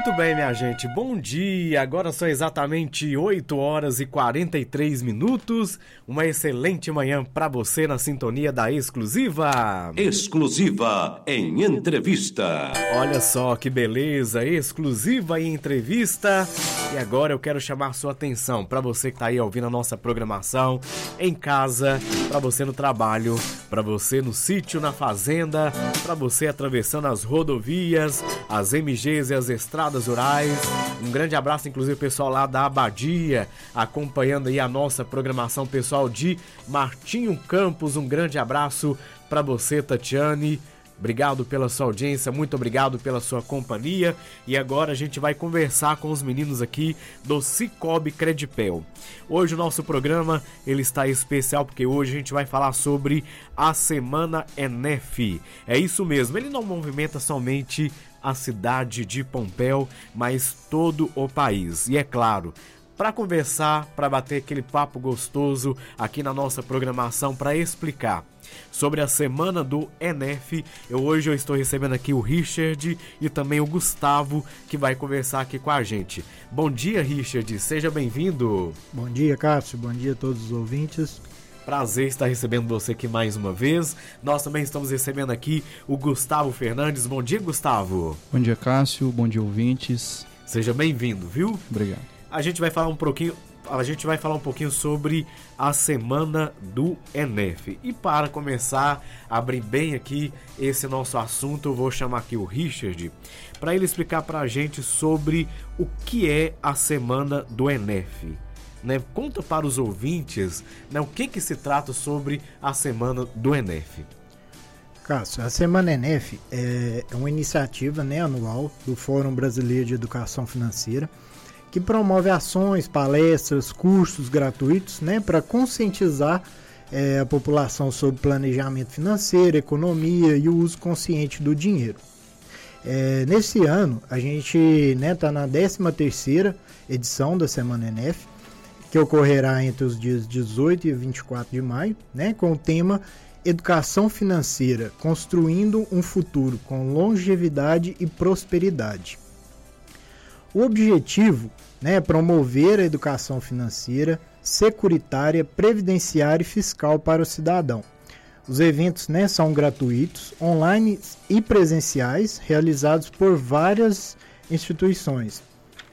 Muito bem, minha gente, bom dia, agora são exatamente 8 horas e 43 minutos, uma excelente manhã para você na sintonia da Exclusiva. Exclusiva em entrevista. Olha só que beleza, Exclusiva em entrevista. E agora eu quero chamar sua atenção para você que tá aí ouvindo a nossa programação em casa, para você no trabalho, para você no sítio, na fazenda, para você atravessando as rodovias, as MGs e as estradas rurais. Um grande abraço, inclusive, pessoal lá da Abadia, acompanhando aí a nossa programação, pessoal de Martinho Campos. Um grande abraço para você, Tatiane. Obrigado pela sua audiência, muito obrigado pela sua companhia. E agora a gente vai conversar com os meninos aqui do Sicoob Credipel. Hoje o nosso programa ele está especial porque hoje a gente vai falar sobre a Semana ENEF. É isso mesmo, ele não movimenta somente a cidade de Pompéu, mas todo o país. E é claro, para conversar, para bater aquele papo gostoso aqui na nossa programação, para explicar sobre a semana do ENEF, hoje eu estou recebendo aqui o Richard e também o Gustavo, que vai conversar aqui com a gente. Bom dia, Richard, seja bem-vindo. Bom dia, Cássio, bom dia a todos os ouvintes. Prazer estar recebendo você aqui mais uma vez. Nós também estamos recebendo aqui o Gustavo Fernandes. Bom dia, Gustavo. Bom dia, Cássio, bom dia, ouvintes. Seja bem-vindo, viu? Obrigado. A gente vai falar um pouquinho sobre a semana do ENEF. E para começar a abrir bem aqui esse nosso assunto, eu vou chamar aqui o Richard para ele explicar para a gente sobre o que é a semana do ENEF. Né? Conta para os ouvintes, né, o que se trata sobre a semana do ENEF. Cássio, a Semana ENEF é uma iniciativa, né, anual do Fórum Brasileiro de Educação Financeira, que promove ações, palestras, cursos gratuitos, né, para conscientizar a população sobre planejamento financeiro, economia e o uso consciente do dinheiro. Nesse ano, a gente está na 13ª edição da Semana ENEF, que ocorrerá entre os dias 18 e 24 de maio, né, com o tema Educação Financeira, construindo um futuro com longevidade e prosperidade. O objetivo, né, é promover a educação financeira, securitária, previdenciária e fiscal para o cidadão. Os eventos, né, são gratuitos, online e presenciais, realizados por várias instituições.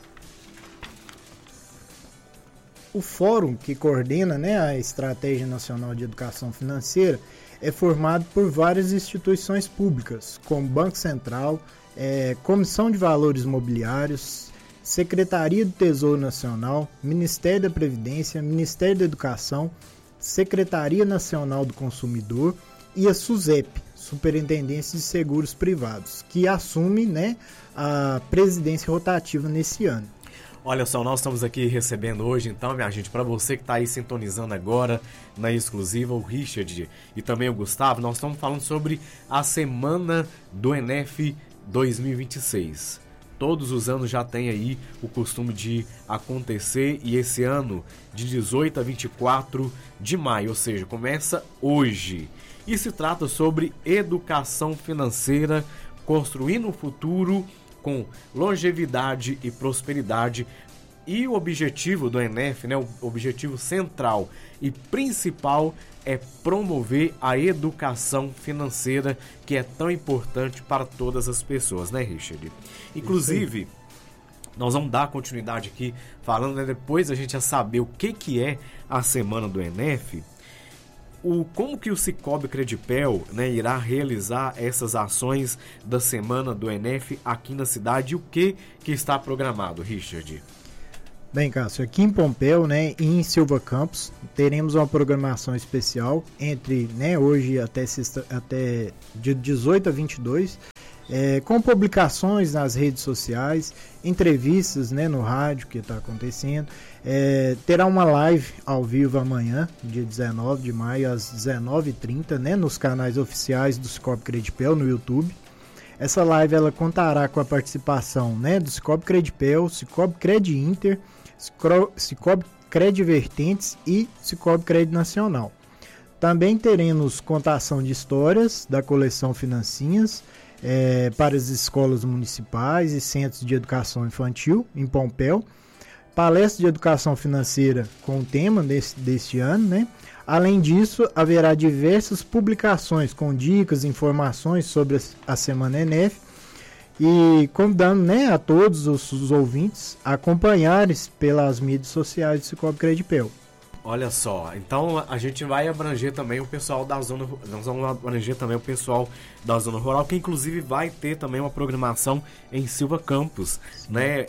O fórum que coordena, né, a Estratégia Nacional de Educação Financeira é formado por várias instituições públicas, como Banco Central, Comissão de Valores Mobiliários, Secretaria do Tesouro Nacional, Ministério da Previdência, Ministério da Educação, Secretaria Nacional do Consumidor e a SUSEP, Superintendência de Seguros Privados, que assume, né, a presidência rotativa nesse ano. Olha só, nós estamos aqui recebendo hoje, então, minha gente, para você que está aí sintonizando agora na Exclusiva, o Richard e também o Gustavo, nós estamos falando sobre a Semana do ENEF 2026. Todos os anos já tem aí o costume de acontecer e esse ano de 18 a 24 de maio, ou seja, começa hoje. E se trata sobre educação financeira, construindo um futuro com longevidade e prosperidade. E o objetivo do ENEF, né, o objetivo central e principal é promover a educação financeira, que é tão importante para todas as pessoas, né, Richard? Inclusive, nós vamos dar continuidade aqui, falando, né, depois a gente já saber o que é a Semana do ENEF, como que o Sicoob Credipel, né, irá realizar essas ações da Semana do ENEF aqui na cidade e o que está programado, Richard? Bem, Cássio, aqui em Pompéu, né, e em Silva Campos, teremos uma programação especial entre, né, hoje até de 18 a 22, com publicações nas redes sociais, entrevistas, né, no rádio que está acontecendo. Terá uma live ao vivo amanhã, dia 19 de maio, às 19h30, né, nos canais oficiais do Sicoob Credipel no YouTube. Essa live ela contará com a participação, né, do Sicoob Credipel, Sicoob Cred Inter, Sicoob Cred Vertentes e Sicoob Cred Nacional. Também teremos contação de histórias da coleção Financinhas, para as escolas municipais e centros de educação infantil em Pompéu. Palestra de educação financeira com o tema deste ano, né? Além disso, haverá diversas publicações com dicas e informações sobre a Semana ENEF e convidando, né, a todos os ouvintes a acompanharem pelas mídias sociais do Cicobi Credipel. Olha só, então a gente vai abranger também o pessoal da zona, nós vamos abranger também o pessoal da zona rural, que inclusive vai ter também uma programação em Silva Campos, né?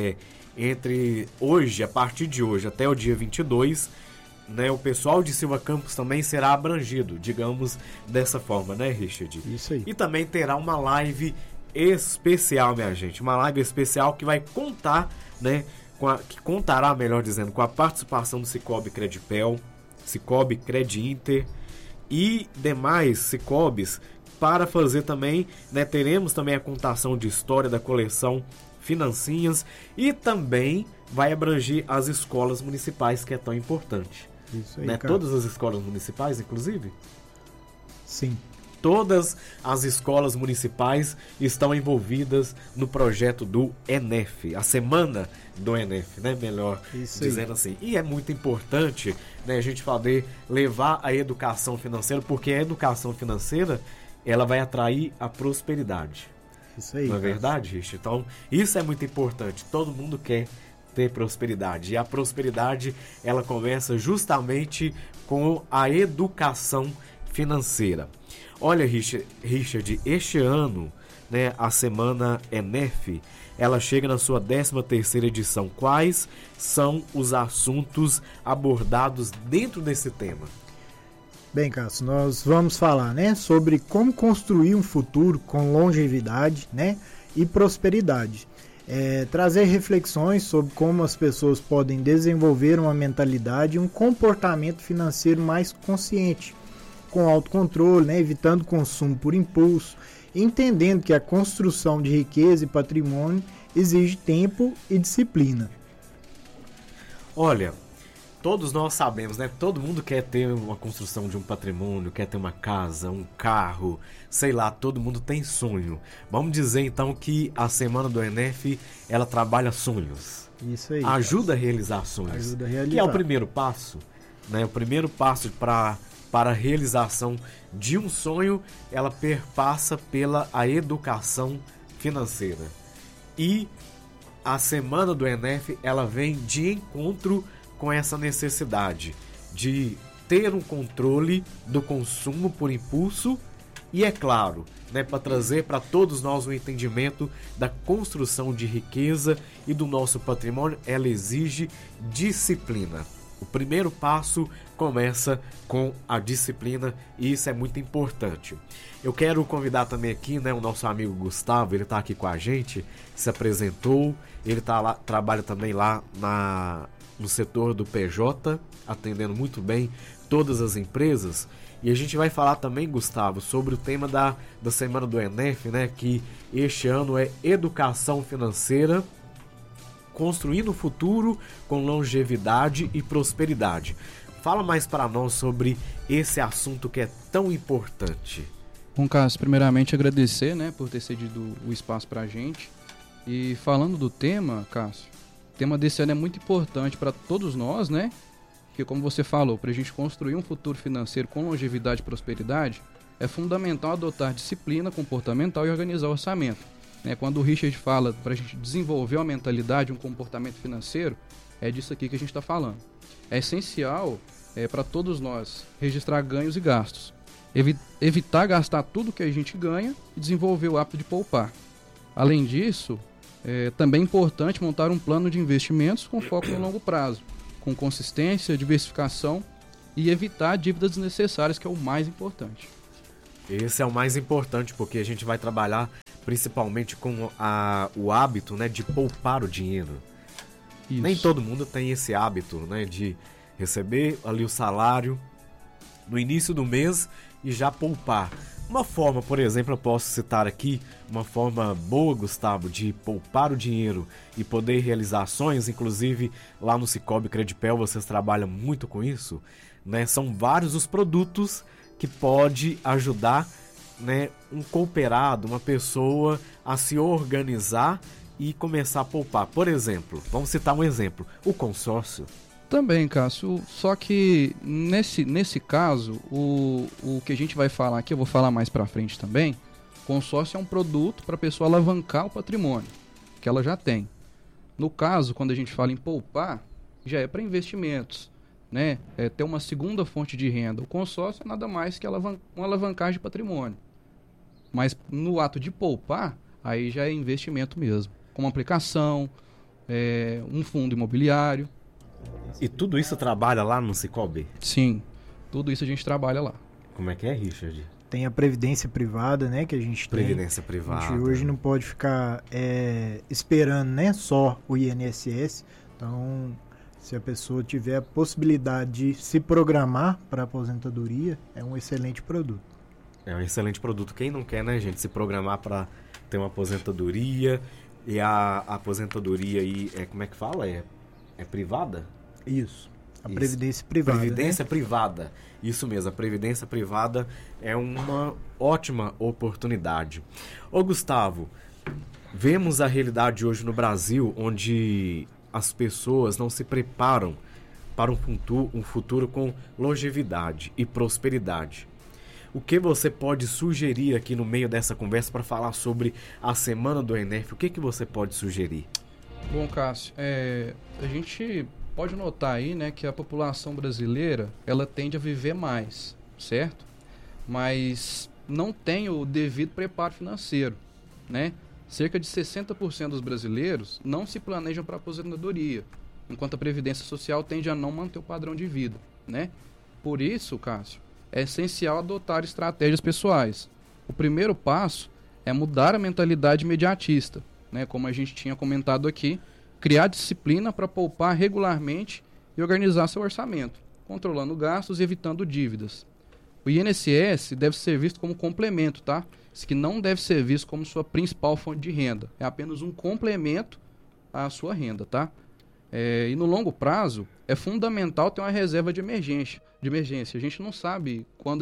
Entre hoje, a partir de hoje até o dia 22, né, o pessoal de Silva Campos também será abrangido, digamos dessa forma, né, Richard? Isso aí. E também terá uma live especial, minha gente, uma live especial que vai contar, né, que contará, melhor dizendo, com a participação do Cicobi Credipel, Cicobi Credinter e demais Cicobis, para fazer também, né, teremos também a contação de história da coleção Financinhas e também vai abranger as escolas municipais, que é tão importante. Isso aí, né? cara. Todas as escolas municipais, inclusive? Sim. Todas as escolas municipais estão envolvidas no projeto do ENEF, a semana do ENEF, né? Melhor Isso dizendo aí. assim. E é muito importante, né, a gente poder levar a educação financeira, porque a educação financeira ela vai atrair a prosperidade. Isso aí. Não é cara. verdade, Richard? Então, isso é muito importante. Todo mundo quer ter prosperidade. E a prosperidade, ela começa justamente com a educação financeira. Olha, Richard, este ano, né, a Semana ENEF, ela chega na sua 13ª edição. Quais são os assuntos abordados dentro desse tema? Bem, Cássio, nós vamos falar, né, sobre como construir um futuro com longevidade, né, e prosperidade. Trazer reflexões sobre como as pessoas podem desenvolver uma mentalidade e um comportamento financeiro mais consciente, com autocontrole, né, evitando consumo por impulso, entendendo que a construção de riqueza e patrimônio exige tempo e disciplina. Olha, todos nós sabemos, né? Todo mundo quer ter uma construção de um patrimônio, quer ter uma casa, um carro, sei lá, todo mundo tem sonho. Vamos dizer então que a Semana do ENEF, ela trabalha sonhos. Isso aí. Ajuda a realizar sonhos. Ajuda a realizar. Que é o primeiro passo, né? O primeiro passo para a realização de um sonho, ela perpassa pela a educação financeira. E a Semana do ENEF, ela vem de encontro com essa necessidade de ter um controle do consumo por impulso e, é claro, né, para trazer para todos nós um entendimento da construção de riqueza e do nosso patrimônio, ela exige disciplina. O primeiro passo começa com a disciplina e isso é muito importante. Eu quero convidar também aqui, né, o nosso amigo Gustavo, ele está aqui com a gente, se apresentou, ele tá lá, trabalha também lá no setor do PJ, atendendo muito bem todas as empresas. E a gente vai falar também, Gustavo, sobre o tema da Semana do ENEF, né, que este ano é Educação Financeira, construindo o futuro com longevidade e prosperidade. Fala mais para nós sobre esse assunto que é tão importante. Bom, Cássio, primeiramente agradecer, né, por ter cedido o espaço para a gente. E falando do tema, Cássio, o tema desse ano é muito importante para todos nós, né? Porque, como você falou, para a gente construir um futuro financeiro com longevidade e prosperidade, é fundamental adotar disciplina comportamental e organizar o orçamento. Quando o Richard fala para a gente desenvolver uma mentalidade, um comportamento financeiro, é disso aqui que a gente está falando. É essencial para todos nós registrar ganhos e gastos, evitar gastar tudo que a gente ganha e desenvolver o hábito de poupar. Além disso, também é importante montar um plano de investimentos com foco no longo prazo, com consistência, diversificação e evitar dívidas desnecessárias, que é o mais importante. Esse é o mais importante, porque a gente vai trabalhar principalmente com o hábito, né, de poupar o dinheiro. Isso. Nem todo mundo tem esse hábito, né, de receber ali o salário no início do mês e já poupar. Uma forma, por exemplo, eu posso citar aqui, uma forma boa, Gustavo, de poupar o dinheiro e poder realizar ações, inclusive lá no Cicobi Credipel vocês trabalham muito com isso, né? São vários os produtos que pode ajudar né, um cooperado, uma pessoa a se organizar e começar a poupar? Por exemplo, vamos citar um exemplo, o consórcio. Também, Cássio, só que nesse caso, o que a gente vai falar aqui, eu vou falar mais pra frente também, consórcio é um produto para a pessoa alavancar o patrimônio que ela já tem. No caso, quando a gente fala em poupar, já é para investimentos, né? É ter uma segunda fonte de renda. O consórcio é nada mais que uma alavancagem de patrimônio. Mas no ato de poupar, aí já é investimento mesmo. Como aplicação, um fundo imobiliário. E tudo isso trabalha lá no Cicobi? Sim, tudo isso a gente trabalha lá. Como é que é, Richard? Tem a previdência privada, né, que a gente tem. Previdência privada. A gente hoje não pode ficar esperando, né, só o INSS. Então, se a pessoa tiver a possibilidade de se programar para aposentadoria, é um excelente produto. É um excelente produto. Quem não quer, né, gente, se programar para ter uma aposentadoria? E a aposentadoria aí, como é que fala? É privada? Isso. A previdência privada. Previdência, né? Privada. Isso mesmo, a previdência privada é uma ótima oportunidade. Ô Gustavo, vemos a realidade hoje no Brasil onde as pessoas não se preparam para um futuro com longevidade e prosperidade. O que você pode sugerir aqui no meio dessa conversa para falar sobre a Semana do ENEF? O que você pode sugerir? Bom, Cássio, a gente pode notar aí, né, que a população brasileira, ela tende a viver mais, certo? Mas não tem o devido preparo financeiro, né? Cerca de 60% dos brasileiros não se planejam para aposentadoria, enquanto a Previdência Social tende a não manter o padrão de vida, né? Por isso, Cássio, é essencial adotar estratégias pessoais. O primeiro passo é mudar a mentalidade imediatista, né? Como a gente tinha comentado aqui, criar disciplina para poupar regularmente e organizar seu orçamento, controlando gastos e evitando dívidas. O INSS deve ser visto como complemento, tá? Isso que não deve ser visto como sua principal fonte de renda. É apenas um complemento à sua renda, tá? E no longo prazo, é fundamental ter uma reserva de emergência. A gente não sabe quando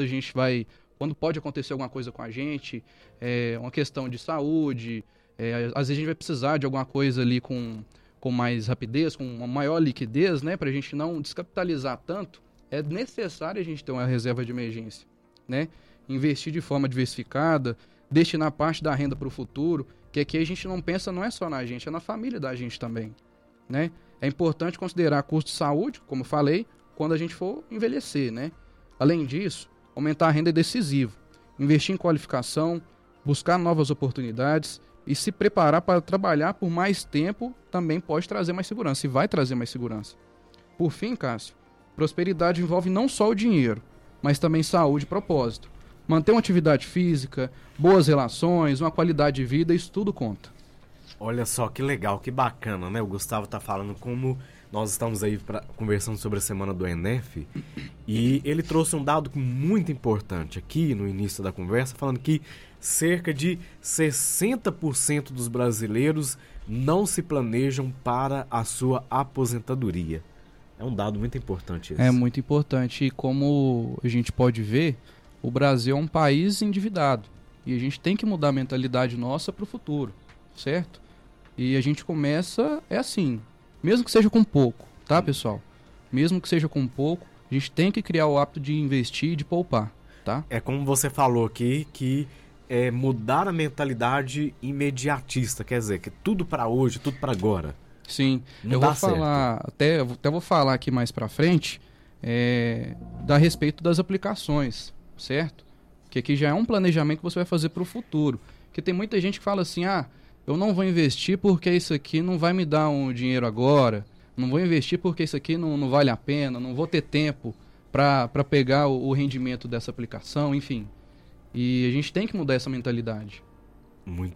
pode acontecer alguma coisa com a gente, uma questão de saúde, às vezes a gente vai precisar de alguma coisa ali com mais rapidez, com uma maior liquidez, né, para a gente não descapitalizar tanto. É necessário a gente ter uma reserva de emergência, né? Investir de forma diversificada, destinar parte da renda para o futuro, que aqui a gente não pensa, não é só na gente, é na família da gente também, né? É importante considerar custo de saúde, como eu falei, quando a gente for envelhecer, né? Além disso, aumentar a renda é decisivo. Investir em qualificação, buscar novas oportunidades e se preparar para trabalhar por mais tempo também pode trazer mais segurança e vai trazer mais segurança. Por fim, Cássio, prosperidade envolve não só o dinheiro, mas também saúde e propósito. Manter uma atividade física, boas relações, uma qualidade de vida, isso tudo conta. Olha só que legal, que bacana, né? O Gustavo tá falando como nós estamos aí conversando sobre a Semana do ENEF e ele trouxe um dado muito importante aqui no início da conversa, falando que cerca de 60% dos brasileiros não se planejam para a sua aposentadoria. É um dado muito importante esse. É muito importante e como a gente pode ver, o Brasil é um país endividado e a gente tem que mudar a mentalidade nossa para o futuro, certo? E a gente começa, assim, mesmo que seja com pouco, tá, pessoal? Mesmo que seja com pouco, a gente tem que criar o hábito de investir e de poupar, tá? É como você falou aqui, que é mudar a mentalidade imediatista, quer dizer, que tudo para hoje, tudo para agora. Sim, não eu vou falar, até vou falar aqui mais para frente, a respeito das aplicações, certo? Que aqui já é um planejamento que você vai fazer para o futuro. Porque tem muita gente que fala assim, eu não vou investir porque isso aqui não vai me dar um dinheiro agora, não vou investir porque isso aqui não vale a pena, não vou ter tempo para pegar o rendimento dessa aplicação, enfim. E a gente tem que mudar essa mentalidade. Muito